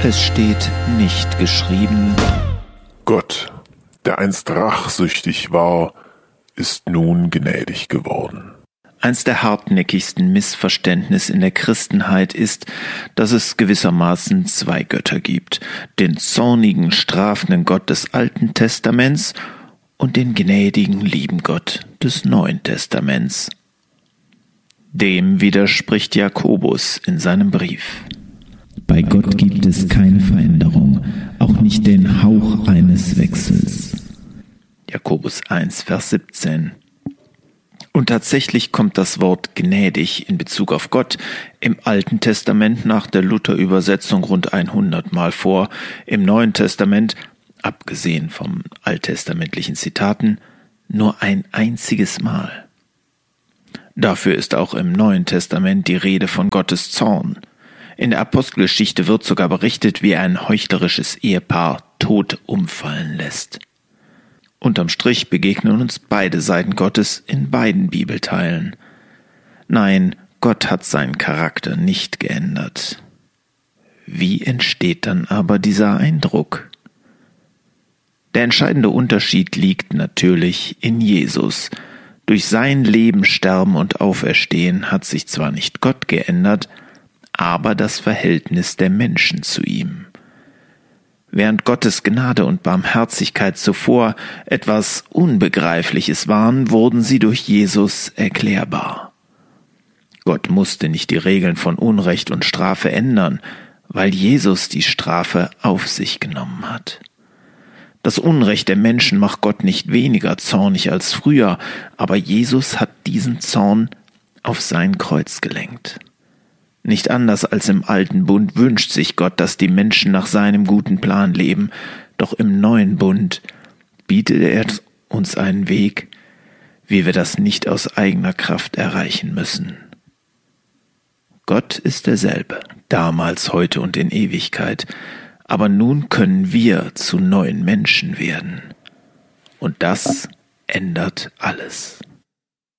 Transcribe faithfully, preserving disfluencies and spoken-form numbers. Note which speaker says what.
Speaker 1: Es steht nicht geschrieben:
Speaker 2: Gott, der einst rachsüchtig war, ist nun gnädig geworden.
Speaker 1: Eins der hartnäckigsten Missverständnisse in der Christenheit ist, dass es gewissermaßen zwei Götter gibt: den zornigen, strafenden Gott des Alten Testaments und den gnädigen, lieben Gott des Neuen Testaments. Dem widerspricht Jakobus in seinem Brief.
Speaker 3: Bei Gott gibt es keine Veränderung, auch nicht den Hauch eines Wechsels.
Speaker 1: Jakobus eins, Vers siebzehn. Und tatsächlich kommt das Wort gnädig in Bezug auf Gott im Alten Testament nach der Luther-Übersetzung rund hundert Mal vor, im Neuen Testament, abgesehen vom alttestamentlichen Zitaten, nur ein einziges Mal. Dafür ist auch im Neuen Testament die Rede von Gottes Zorn. In der Apostelgeschichte wird sogar berichtet, wie er ein heuchlerisches Ehepaar tot umfallen lässt. Unterm Strich begegnen uns beide Seiten Gottes in beiden Bibelteilen. Nein, Gott hat seinen Charakter nicht geändert. Wie entsteht dann aber dieser Eindruck? Der entscheidende Unterschied liegt natürlich in Jesus. Durch sein Leben, Sterben und Auferstehen hat sich zwar nicht Gott geändert, aber das Verhältnis der Menschen zu ihm. Während Gottes Gnade und Barmherzigkeit zuvor etwas Unbegreifliches waren, wurden sie durch Jesus erklärbar. Gott musste nicht die Regeln von Unrecht und Strafe ändern, weil Jesus die Strafe auf sich genommen hat. Das Unrecht der Menschen macht Gott nicht weniger zornig als früher, aber Jesus hat diesen Zorn auf sein Kreuz gelenkt. Nicht anders als im alten Bund wünscht sich Gott, dass die Menschen nach seinem guten Plan leben, doch im neuen Bund bietet er uns einen Weg, wie wir das nicht aus eigener Kraft erreichen müssen. Gott ist derselbe, damals, heute und in Ewigkeit, aber nun können wir zu neuen Menschen werden. Und das ändert alles.